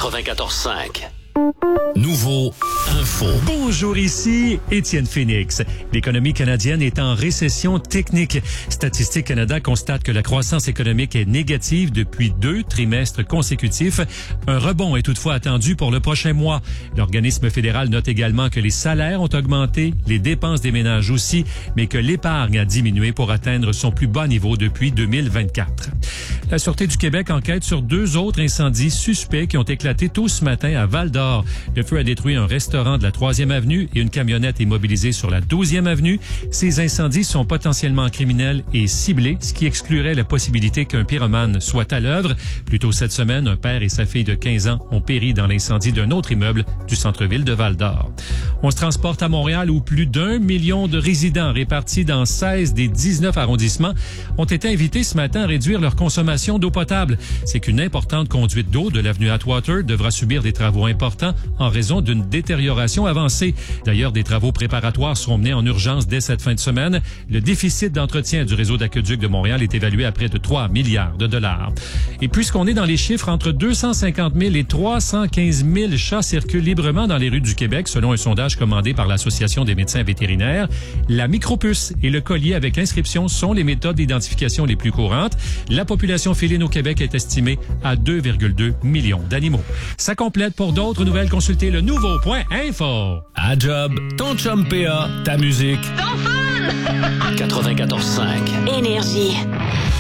94.5. Nouveau Info. Bonjour, ici Étienne Phoenix. L'économie canadienne est en récession technique. Statistique Canada constate que la croissance économique est négative depuis 2 trimestres consécutifs. Un rebond est toutefois attendu pour le prochain mois. L'organisme fédéral note également que les salaires ont augmenté, les dépenses des ménages aussi, mais que l'épargne a diminué pour atteindre son plus bas niveau depuis 2024. La Sûreté du Québec enquête sur 2 autres incendies suspects qui ont éclaté tôt ce matin à Val-d'Or. Le feu a détruit un restaurant de la 3e avenue et une camionnette est mobilisée sur la 12e avenue. Ces incendies sont potentiellement criminels et ciblés, ce qui exclurait la possibilité qu'un pyromane soit à l'œuvre. Plus tôt cette semaine, un père et sa fille de 15 ans ont péri dans l'incendie d'un autre immeuble du centre-ville de Val-d'Or. On se transporte à Montréal où plus d'1 million de résidents répartis dans 16 des 19 arrondissements ont été invités ce matin à réduire leur consommation d'eau potable. C'est qu'une importante conduite d'eau de l'avenue Atwater devra subir des travaux importants en raison d'une détérioration avancée. D'ailleurs, des travaux préparatoires seront menés en urgence dès cette fin de semaine. Le déficit d'entretien du réseau d'aqueduc de Montréal est évalué à près de 3 milliards de dollars. Et puisqu'on est dans les chiffres, entre 250 000 et 315 000 chats circulent librement dans les rues du Québec, selon un sondage commandé par l'Association des médecins vétérinaires. La micropuce et le collier avec inscription sont les méthodes d'identification les plus courantes. La population féline au Québec est estimée à 2,2 millions d'animaux. Ça complète. Pour d'autres nouvelles, consultez le nouveau.info. À job, ton chum PA, ta musique. Ton fun! 94.5. Énergie.